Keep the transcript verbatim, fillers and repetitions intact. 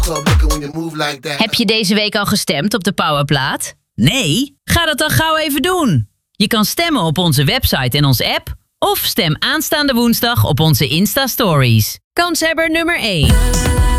club looking when you move like that. Heb je deze week al gestemd op de Powerplaat? Nee? Ga dat dan gauw even doen. Je kan stemmen op onze website en onze app. Of stem aanstaande woensdag op onze Insta-stories. Kanshebber nummer één.